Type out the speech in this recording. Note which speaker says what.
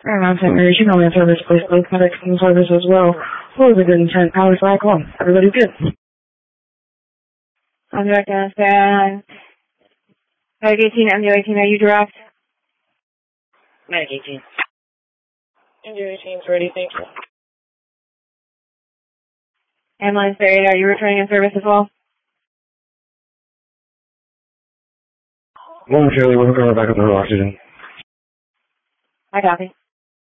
Speaker 1: I'm St. Mary's Human Service, please, medics and service as well. What was a good intent? How was back home? Everybody's good.
Speaker 2: I'm direct Afghanistan. Medic 18, MD 18, are you direct?
Speaker 1: Medic 18. MD 18 is ready, thank you.
Speaker 2: Ambulance 38, are you returning in service as well?
Speaker 1: Momentarily, we're going back up to oxygen.
Speaker 2: I copy.